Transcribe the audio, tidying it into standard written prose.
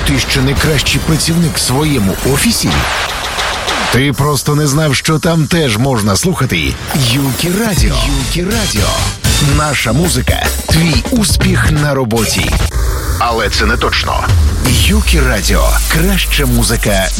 Ти що найкращий працівник в своєму офісі? Ти просто не знав, що там теж можна слухати Юкі Радіо. Юкі Радіо. Наша музика – твій успіх на роботі. Але це не точно. Юкі Радіо. Краща музика